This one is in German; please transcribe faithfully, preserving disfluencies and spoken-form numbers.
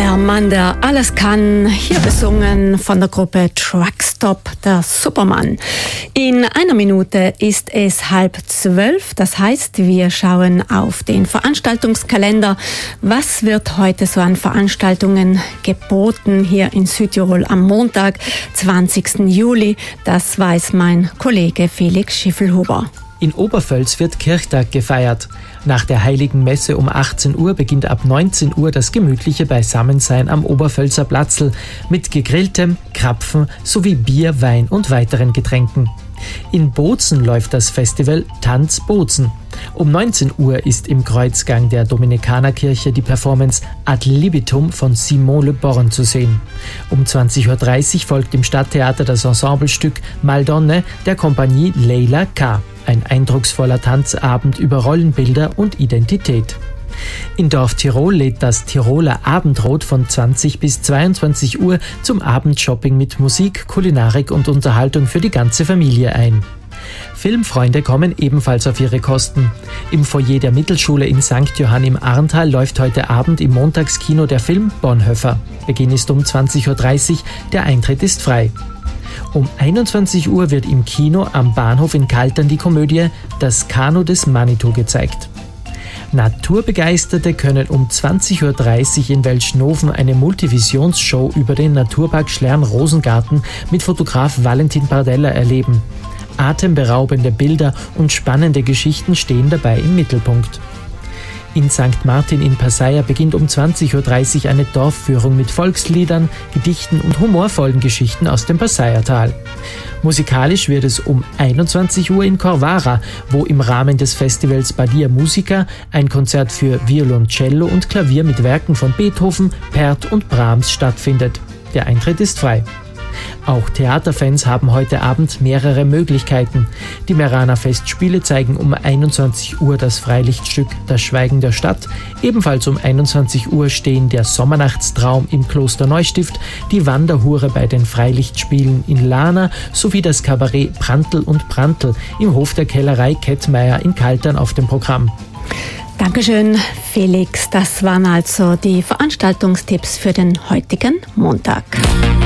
Der Mann, der alles kann, hier besungen von der Gruppe Truckstop, der Superman. In einer Minute ist es halb zwölf, das heißt, wir schauen auf den Veranstaltungskalender. Was wird heute so an Veranstaltungen geboten hier in Südtirol am Montag, zwanzigsten Juli? Das weiß mein Kollege Felix Schiffelhuber. In Obervölz wird Kirchtag gefeiert. Nach der Heiligen Messe um achtzehn Uhr beginnt ab neunzehn Uhr das gemütliche Beisammensein am Obervölzer Platzl mit gegrilltem, Krapfen sowie Bier, Wein und weiteren Getränken. In Bozen läuft das Festival Tanz Bozen. Um neunzehn Uhr ist im Kreuzgang der Dominikanerkirche die Performance Ad libitum von Simon Le Born zu sehen. Um zwanzig Uhr dreißig folgt im Stadttheater das Ensemblestück Maldonne der Kompanie Leila K., ein eindrucksvoller Tanzabend über Rollenbilder und Identität. In Dorf Tirol lädt das Tiroler Abendrot von zwanzig bis zweiundzwanzig Uhr zum Abendshopping mit Musik, Kulinarik und Unterhaltung für die ganze Familie ein. Filmfreunde kommen ebenfalls auf ihre Kosten. Im Foyer der Mittelschule in Sankt Johann im Arntal läuft heute Abend im Montagskino der Film Bonhoeffer. Beginn ist um zwanzig Uhr dreißig, der Eintritt ist frei. Um einundzwanzig Uhr wird im Kino am Bahnhof in Kaltern die Komödie Das Kanu des Manitou gezeigt. Naturbegeisterte können um zwanzig Uhr dreißig in Welschnofen eine Multivisionsshow über den Naturpark Schlern-Rosengarten mit Fotograf Valentin Bardella erleben. Atemberaubende Bilder und spannende Geschichten stehen dabei im Mittelpunkt. In Sankt Martin in Passaia beginnt um zwanzig Uhr dreißig eine Dorfführung mit Volksliedern, Gedichten und humorvollen Geschichten aus dem Passaia-Tal. Musikalisch wird es um einundzwanzig Uhr in Corvara, wo im Rahmen des Festivals Badia Musica ein Konzert für Violoncello und Klavier mit Werken von Beethoven, Pärt und Brahms stattfindet. Der Eintritt ist frei. Auch Theaterfans haben heute Abend mehrere Möglichkeiten. Die Meraner Festspiele zeigen um einundzwanzig Uhr das Freilichtstück Das Schweigen der Stadt. Ebenfalls um einundzwanzig Uhr stehen der Sommernachtstraum im Kloster Neustift, die Wanderhure bei den Freilichtspielen in Lana sowie das Kabarett Prantl und Prantl im Hof der Kellerei Kettmeier in Kaltern auf dem Programm. Dankeschön, Felix. Das waren also die Veranstaltungstipps für den heutigen Montag.